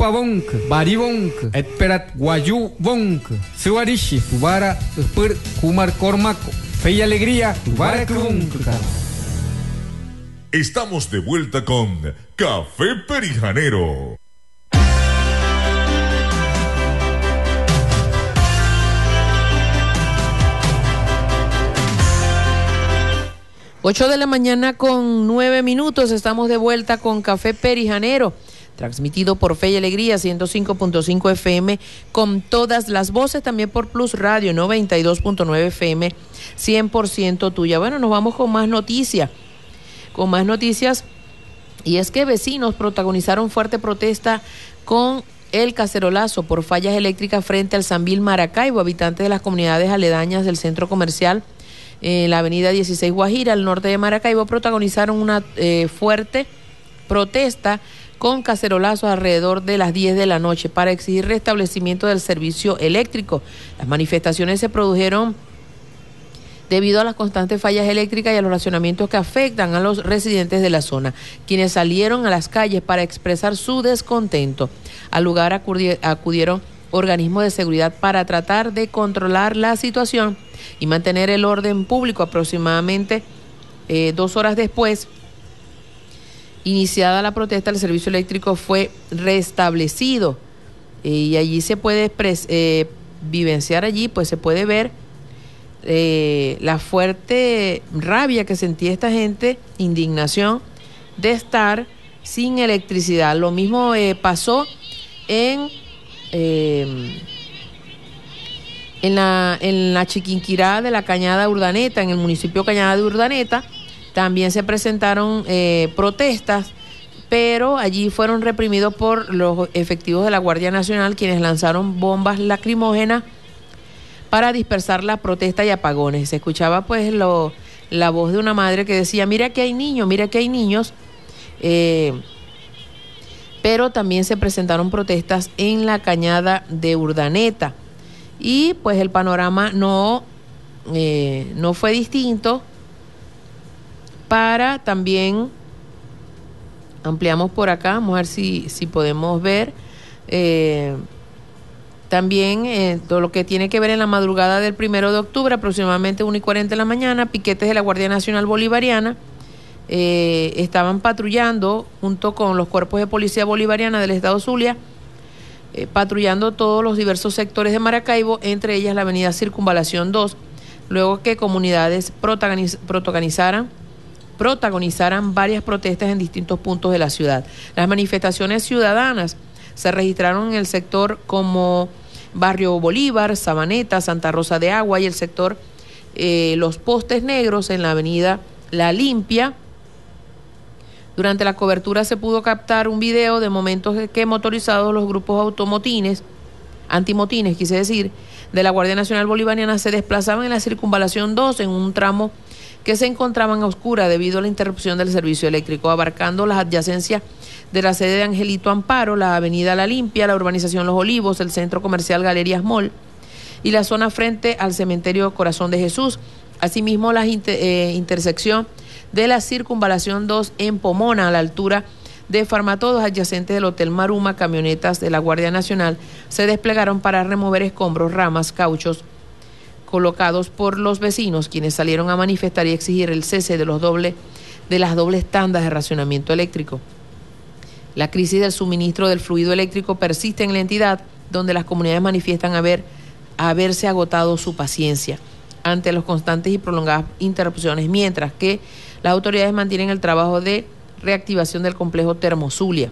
Upabonk, Baribonk, Etperat Guayubonk, Suarishi, Tubara, Spur, Kumar Cormaco, Fe y Alegría, Tubara Kubonk. Estamos de vuelta con Café Perijanero. Ocho de la mañana con 9 minutos, estamos de vuelta con Café Perijanero, transmitido por Fe y Alegría 105.5 FM con todas las voces, también por Plus Radio 92.9 FM, 100% tuya. Bueno, nos vamos con más noticias, y es que vecinos protagonizaron fuerte protesta con el cacerolazo por fallas eléctricas frente al Sambil Maracaibo. Habitantes de las comunidades aledañas del centro comercial en la avenida 16 Guajira, al norte de Maracaibo, protagonizaron una fuerte protesta con cacerolazos alrededor de las 10 de la noche para exigir restablecimiento del servicio eléctrico. Las manifestaciones se produjeron debido a las constantes fallas eléctricas y a los racionamientos que afectan a los residentes de la zona, quienes salieron a las calles para expresar su descontento. Al lugar acudieron organismos de seguridad para tratar de controlar la situación y mantener el orden público. Aproximadamente 2 horas después, iniciada la protesta, el servicio eléctrico fue restablecido, y allí se puede vivenciar allí, pues se puede ver la fuerte rabia que sentía esta gente, indignación de estar sin electricidad. Lo mismo pasó en la Chiquinquirá de la Cañada Urdaneta, en el municipio Cañada de Urdaneta. También se presentaron protestas, pero allí fueron reprimidos por los efectivos de la Guardia Nacional, quienes lanzaron bombas lacrimógenas para dispersar la protesta y apagones. Se escuchaba pues la voz de una madre que decía: mira que hay niños, pero también se presentaron protestas en la Cañada de Urdaneta, y pues el panorama no fue distinto. Para también, ampliamos por acá, vamos a ver si podemos ver, también todo lo que tiene que ver en la madrugada del 1 de octubre, aproximadamente 1:40 de la mañana, piquetes de la Guardia Nacional Bolivariana estaban patrullando junto con los cuerpos de policía bolivariana del estado Zulia, patrullando todos los diversos sectores de Maracaibo, entre ellas la avenida Circunvalación 2, luego que comunidades protagonizaran varias protestas en distintos puntos de la ciudad. Las manifestaciones ciudadanas se registraron en el sector como Barrio Bolívar, Sabaneta, Santa Rosa de Agua, y el sector Los Postes Negros en la avenida La Limpia. Durante la cobertura se pudo captar un video de momentos que motorizados los grupos antimotines, de la Guardia Nacional Bolivariana se desplazaban en la Circunvalación 2 en un tramo que se encontraban a oscura debido a la interrupción del servicio eléctrico, abarcando las adyacencias de la sede de Angelito Amparo, la avenida La Limpia, la urbanización Los Olivos, el centro comercial Galerías Mall y la zona frente al cementerio Corazón de Jesús. Asimismo, la intersección de la Circunvalación 2 en Pomona, a la altura de Farmatodos, adyacentes del Hotel Maruma. Camionetas de la Guardia Nacional se desplegaron para remover escombros, ramas, cauchos colocados por los vecinos, quienes salieron a manifestar y exigir el cese de las dobles tandas de racionamiento eléctrico. La crisis del suministro del fluido eléctrico persiste en la entidad, donde las comunidades manifiestan haberse agotado su paciencia ante las constantes y prolongadas interrupciones, mientras que las autoridades mantienen el trabajo de reactivación del complejo Termozulia.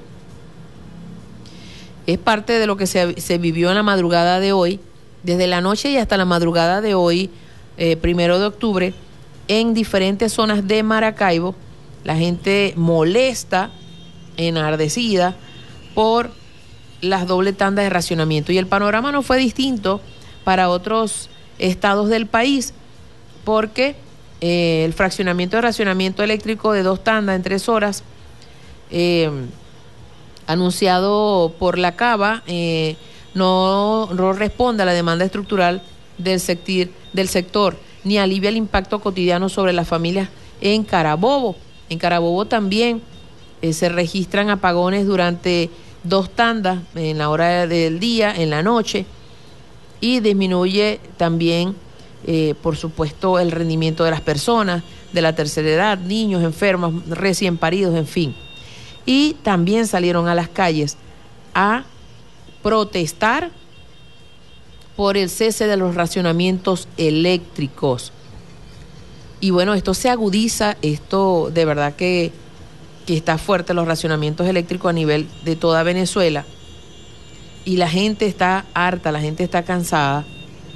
Es parte de lo que se vivió en la madrugada de hoy, desde la noche y hasta la madrugada de hoy, 1 de octubre, en diferentes zonas de Maracaibo. La gente molesta, enardecida por las doble tandas de racionamiento. Y el panorama no fue distinto para otros estados del país, porque el fraccionamiento de racionamiento eléctrico de 2 tandas en 3 horas, anunciado por la Cava, no responde a la demanda estructural del sector, ni alivia el impacto cotidiano sobre las familias en Carabobo. En Carabobo también se registran apagones durante 2 tandas en la hora del día, en la noche, y disminuye también, por supuesto, el rendimiento de las personas de la tercera edad, niños enfermos, recién paridos, en fin. Y también salieron a las calles a protestar por el cese de los racionamientos eléctricos. Y bueno, esto se agudiza, esto de verdad que está fuerte, los racionamientos eléctricos a nivel de toda Venezuela. Y la gente está harta, la gente está cansada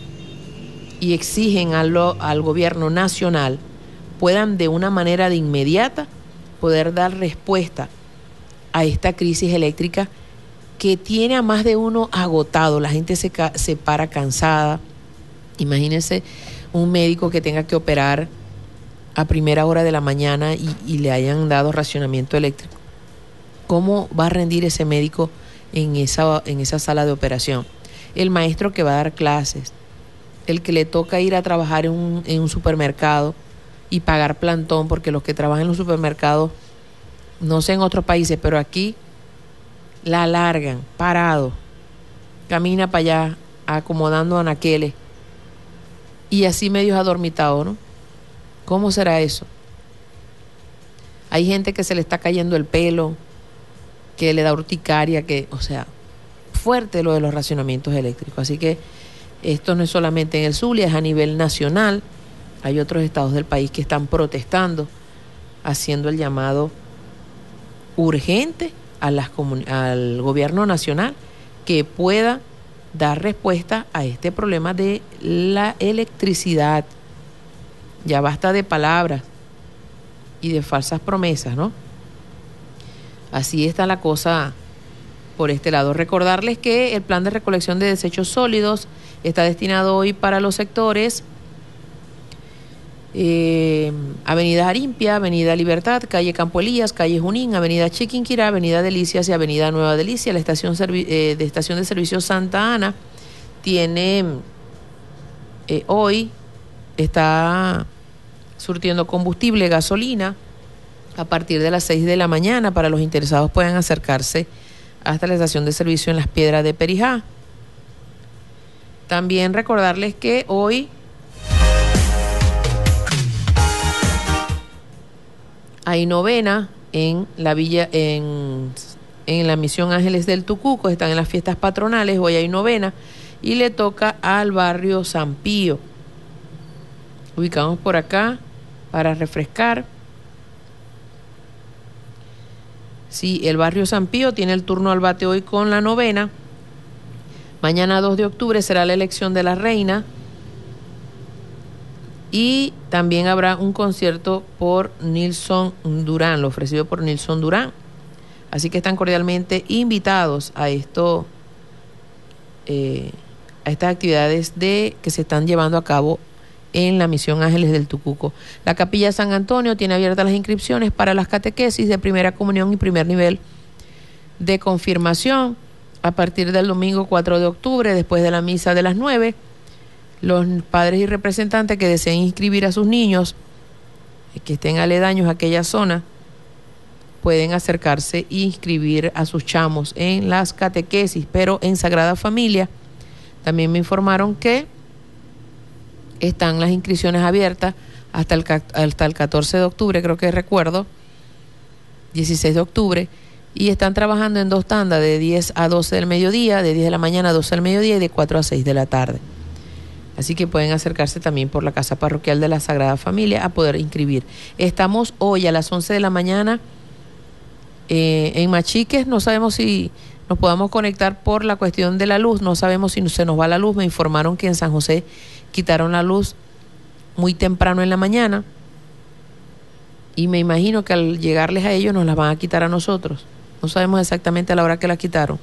y exigen al gobierno nacional puedan de una manera de inmediata poder dar respuesta a esta crisis eléctrica que tiene a más de uno agotado. La gente se para cansada. Imagínense un médico que tenga que operar a primera hora de la mañana y le hayan dado racionamiento eléctrico. ¿Cómo va a rendir ese médico en esa sala de operación? El maestro que va a dar clases, el que le toca ir a trabajar en un supermercado y pagar plantón, porque los que trabajan en los supermercados, no sé en otros países, pero aquí la alargan, parado, camina para allá, acomodando anaqueles, y así medios adormitados, ¿no? ¿Cómo será eso? Hay gente que se le está cayendo el pelo, que le da urticaria, o sea, fuerte lo de los racionamientos eléctricos. Así que esto no es solamente en el Zulia, es a nivel nacional. Hay otros estados del país que están protestando, haciendo el llamado urgente al gobierno nacional que pueda dar respuesta a este problema de la electricidad. Ya basta de palabras y de falsas promesas, ¿no? Así está la cosa por este lado. Recordarles que el plan de recolección de desechos sólidos está destinado hoy para los sectores Avenida Arimpia, Avenida Libertad, Calle Campo Elías, Calle Junín, Avenida Chiquinquirá, Avenida Delicias y Avenida Nueva Delicia. La estación de servicio Santa Ana tiene hoy está surtiendo combustible, gasolina, a partir de las 6 de la mañana. Para los interesados pueden acercarse hasta la estación de servicio en Las Piedras de Perijá. También recordarles que hoy hay novena en la villa, en la Misión Ángeles del Tucuco. Están en las fiestas patronales, hoy hay novena y le toca al barrio San Pío. Ubicamos por acá para refrescar. Sí, el barrio San Pío tiene el turno al bate hoy con la novena. Mañana 2 de octubre será la elección de la reina. Y también habrá un concierto por Nilson Durán, lo ofrecido por Nilson Durán. Así que están cordialmente invitados a estas actividades que se están llevando a cabo en la Misión Ángeles del Tucuco. La Capilla San Antonio tiene abiertas las inscripciones para las catequesis de primera comunión y primer nivel de confirmación a partir del domingo 4 de octubre, después de la misa de las 9. Los padres y representantes que deseen inscribir a sus niños que estén aledaños a aquella zona pueden acercarse e inscribir a sus chamos en las catequesis, pero en Sagrada Familia también me informaron que están las inscripciones abiertas hasta el 14 de octubre, creo que recuerdo, 16 de octubre, y están trabajando en 2 tandas, de 10 a 12 del mediodía, de 10 de la mañana a 12 del mediodía y de 4 a 6 de la tarde. Así que pueden acercarse también por la Casa Parroquial de la Sagrada Familia a poder inscribir. Estamos hoy a las 11 de la mañana en Machiques. No sabemos si nos podamos conectar por la cuestión de la luz. No sabemos si se nos va la luz. Me informaron que en San José quitaron la luz muy temprano en la mañana. Y me imagino que al llegarles a ellos nos las van a quitar a nosotros. No sabemos exactamente a la hora que la quitaron.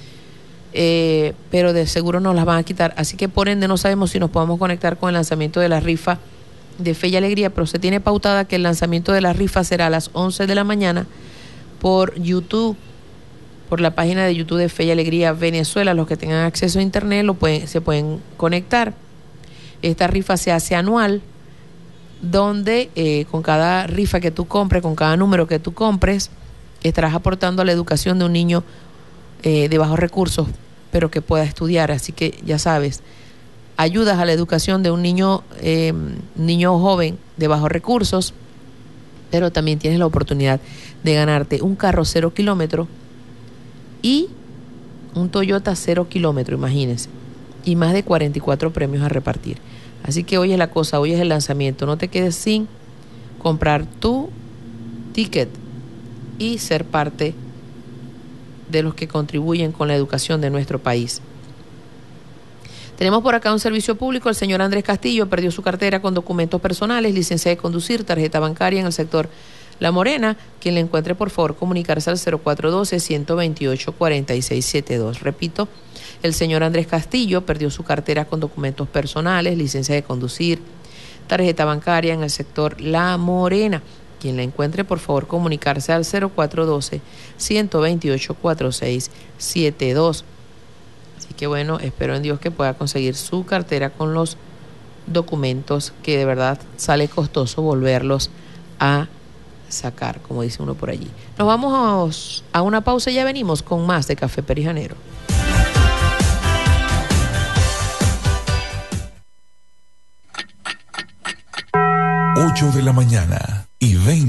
Pero de seguro nos las van a quitar, así que por ende no sabemos si nos podemos conectar con el lanzamiento de la rifa de Fe y Alegría, pero se tiene pautada que el lanzamiento de la rifa será a las 11 de la mañana por YouTube, por la página de YouTube de Fe y Alegría Venezuela. Los que tengan acceso a internet se pueden conectar. Esta rifa se hace anual, donde con cada rifa que tú compres, con cada número que tú compres, estarás aportando a la educación de un niño de bajos recursos, pero que pueda estudiar. Así que ya sabes, ayudas a la educación de un niño joven de bajos recursos, pero también tienes la oportunidad de ganarte un carro 0 kilómetro y un Toyota 0 kilómetro, imagínense, y más de 44 premios a repartir. Así que hoy es la cosa, hoy es el lanzamiento. No te quedes sin comprar tu ticket y ser parte de los que contribuyen con la educación de nuestro país. Tenemos por acá un servicio público. El señor Andrés Castillo perdió su cartera con documentos personales, licencia de conducir, tarjeta bancaria en el sector La Morena. Quien le encuentre, por favor, comunicarse al 0412-128-4672. Repito, el señor Andrés Castillo perdió su cartera con documentos personales, licencia de conducir, tarjeta bancaria en el sector La Morena. Quien la encuentre, por favor, comunicarse al 0412-128-4672. Así que bueno, espero en Dios que pueda conseguir su cartera con los documentos, que de verdad sale costoso volverlos a sacar, como dice uno por allí. Nos vamos a una pausa y ya venimos con más de Café Perijanero. 8 de la mañana y 20